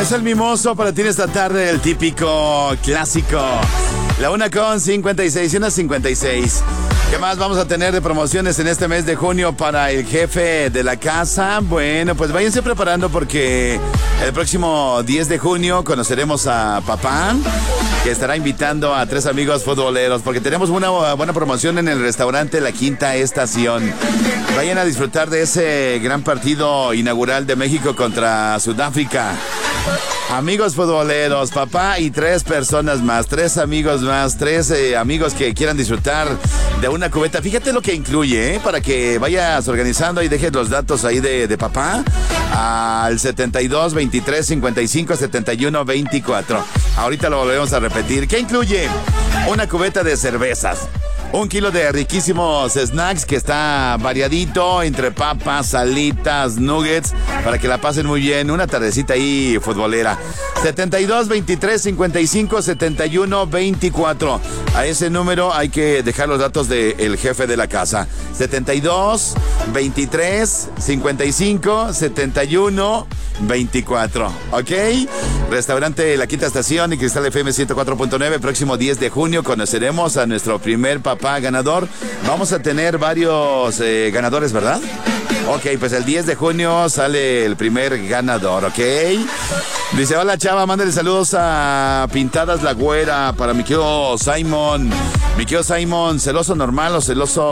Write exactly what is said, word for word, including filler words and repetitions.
Es el mimoso para ti esta tarde, el típico clásico. La una con cincuenta y seis, una cincuenta y seis. ¿Qué más vamos a tener de promociones en este mes de junio para el jefe de la casa? Bueno, pues váyanse preparando porque el próximo diez de junio conoceremos a papá, que estará invitando a tres amigos futboleros, porque tenemos una buena promoción en el restaurante La Quinta Estación. Vayan a disfrutar de ese gran partido inaugural de México contra Sudáfrica. Amigos futboleros, papá y tres personas más, tres amigos más, tres eh, amigos que quieran disfrutar de una cubeta. Fíjate lo que incluye, ¿eh? Para que vayas organizando y dejes los datos ahí de, de papá al setenta y dos, veintitrés, cincuenta y cinco, setenta y uno, veinticuatro. Ahorita lo volvemos a repetir. ¿Qué incluye? Una cubeta de cervezas. Un kilo de riquísimos snacks que está variadito entre papas, salitas, nuggets, para que la pasen muy bien. Una tardecita ahí futbolera. setenta y dos, veintitrés, cincuenta y cinco, setenta y uno, veinticuatro. A ese número hay que dejar los datos del jefe de la casa. setenta y dos, veintitrés, cincuenta y cinco, setenta y uno, veinticuatro. ¿Ok? Restaurante La Quinta Estación y Cristal F M ciento cuatro punto nueve. Próximo diez de junio conoceremos a nuestro primer papá ganador. Vamos a tener varios eh, ganadores, ¿verdad? Ok, pues el diez de junio sale el primer ganador, ¿ok? Dice, hola chava, mándale saludos a Pintadas La Güera para mi querido Simon. Mi querido Simon, ¿celoso normal o celoso